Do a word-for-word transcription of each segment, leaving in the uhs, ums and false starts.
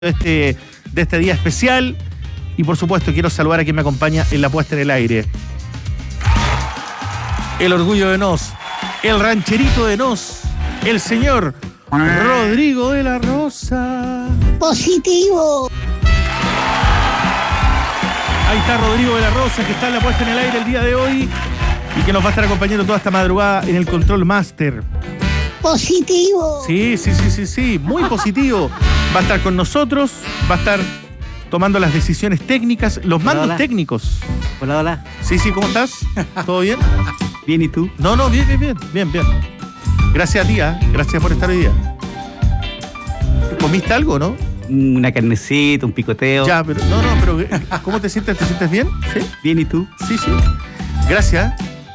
Este, de este día especial. Y por supuesto quiero saludar a quien me acompaña en la puesta en el aire. El orgullo de Nos, el rancherito de Nos, el señor Rodrigo de la Rosa. Positivo. Ahí está Rodrigo de la Rosa, que está en la puesta en el aire el día de hoy y que nos va a estar acompañando toda esta madrugada en el Control Master. Positivo. Sí, sí, sí, sí, sí, muy positivo. Va a estar con nosotros, va a estar tomando las decisiones técnicas, los mandos Hola, hola. técnicos. Hola, hola. Sí, sí, ¿cómo estás? ¿Todo bien? Bien, ¿y tú? No, no, bien, bien, bien, bien, bien. Gracias a ti, ¿eh? Gracias por estar hoy día. ¿Comiste algo, no? Una carnecita, un picoteo. Ya, pero, no, no, pero ¿cómo te sientes? ¿Te sientes bien? ¿Sí? Bien, ¿y tú? Sí, sí. Gracias.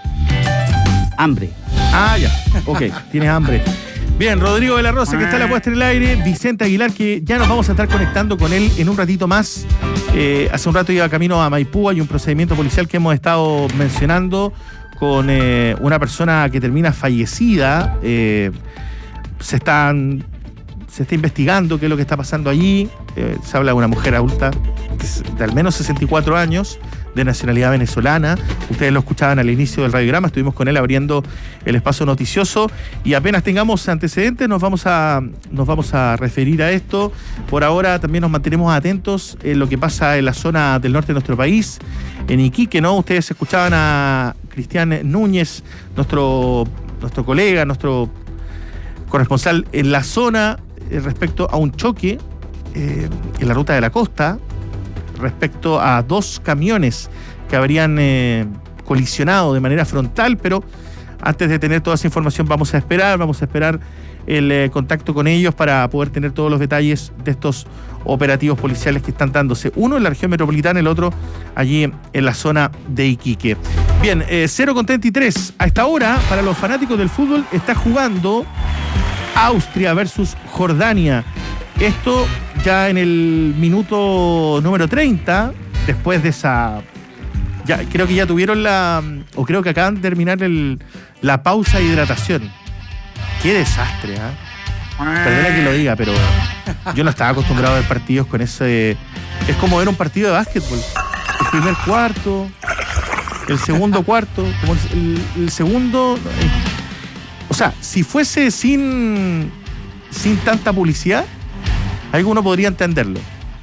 Hambre. Ah, ya. Ok, tienes hambre. Bien, Rodrigo de la Rosa, que está en la puesta en el aire. Vicente Aguilar, que ya nos vamos a estar conectando con él en un ratito más. Eh, hace un rato iba camino a Maipú. Hay un procedimiento policial que hemos estado mencionando con eh, una persona que termina fallecida. Eh, se están... Se está investigando qué es lo que está pasando allí. Eh, se habla de una mujer adulta de al menos sesenta y cuatro años, de nacionalidad venezolana. Ustedes lo escuchaban al inicio del radiograma. Estuvimos con él abriendo el espacio noticioso. Y apenas tengamos antecedentes, nos vamos a, nos vamos a referir a esto. Por ahora también nos mantenemos atentos en lo que pasa en la zona del norte de nuestro país, en Iquique, ¿no? Ustedes escuchaban a Cristian Núñez, nuestro, nuestro colega, nuestro corresponsal en la zona, respecto a un choque eh, en la ruta de la costa, respecto a dos camiones que habrían eh, colisionado de manera frontal, pero antes de tener toda esa información vamos a esperar, vamos a esperar el eh, contacto con ellos para poder tener todos los detalles de estos operativos policiales que están dándose. Uno en la región metropolitana, el otro allí en la zona de Iquique. Bien, eh, cero con treinta y tres. A esta hora, para los fanáticos del fútbol, está jugando Austria versus Jordania. Esto ya en el minuto número treinta, después de esa... Ya, creo que ya tuvieron la... o creo que acaban de terminar el, la pausa de hidratación. Qué desastre, ¿eh? Perdona que lo diga, pero yo no estaba acostumbrado a ver partidos con ese... Es como ver un partido de básquetbol. El primer cuarto, el segundo cuarto, como el, el segundo... O sea, si fuese sin, sin tanta publicidad, alguno podría entenderlo.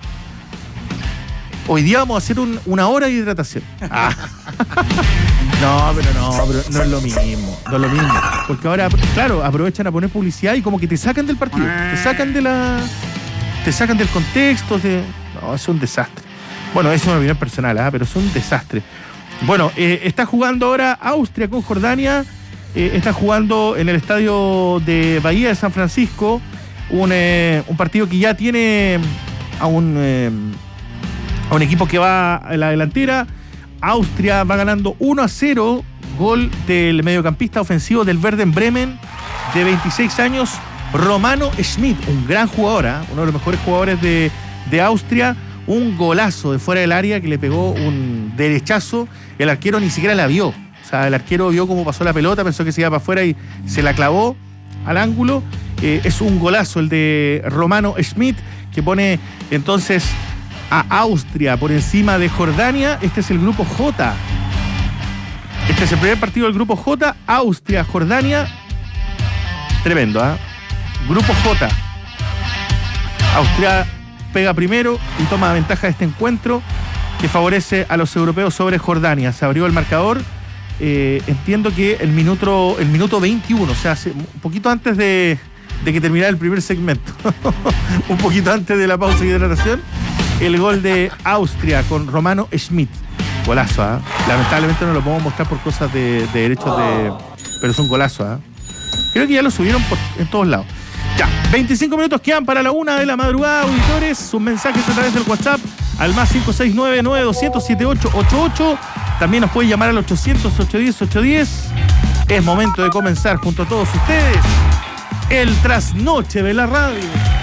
Hoy día vamos a hacer un, una hora de hidratación. Ah. No, pero no, pero no es lo mismo. No es lo mismo. Porque ahora, claro, aprovechan a poner publicidad y como que te sacan del partido. Te sacan de la. Te sacan del contexto. De, no, es un desastre. Bueno, eso es una opinión personal, ¿eh? Pero es un desastre. Bueno, eh, está jugando ahora Austria con Jordania. Eh, está jugando en el estadio de Bahía de San Francisco un, eh, un partido que ya tiene a un, eh, a un equipo que va en la delantera. Austria va ganando uno a cero, gol del mediocampista ofensivo del Werder Bremen, de veintiséis años, Romano Schmidt, un gran jugador, ¿eh? Uno de los mejores jugadores de, de Austria. Un golazo de fuera del área que le pegó un derechazo, el arquero ni siquiera la vio. O sea, el arquero vio cómo pasó la pelota, pensó que se iba para afuera y se la clavó al ángulo. Eh, es un golazo el de Romano Schmidt, que pone entonces a Austria por encima de Jordania. Este es el grupo J. Este es el primer partido del grupo J. Austria, Jordania. Tremendo, ¿ah? ¿eh? Grupo J. Austria pega primero y toma ventaja de este encuentro que favorece a los europeos sobre Jordania. Se abrió el marcador. Eh, entiendo que el minuto, el minuto veintiuno, o sea, hace un poquito antes de, de que terminara el primer segmento, un poquito antes de la pausa de hidratación, el gol de Austria con Romano Schmidt. Golazo, ¿eh? Lamentablemente no lo podemos mostrar por cosas de, de derechos de... Pero es un golazo, ¿eh? Creo que ya lo subieron por, en todos lados. Ya, veinticinco minutos quedan para la una de la madrugada, auditores. Sus mensajes a través del WhatsApp al más cinco seis nueve, nueve dos cero cero, siete ocho ocho ocho. También nos pueden llamar al ochocientos, ochocientos diez, ochocientos diez. Es momento de comenzar junto a todos ustedes el trasnoche de la radio.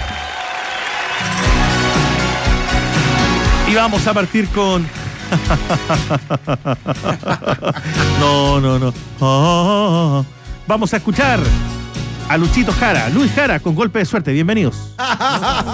Y vamos a partir con... No, no, no. Oh, vamos a escuchar a Luchito Jara, Luis Jara con Golpe de Suerte. Bienvenidos.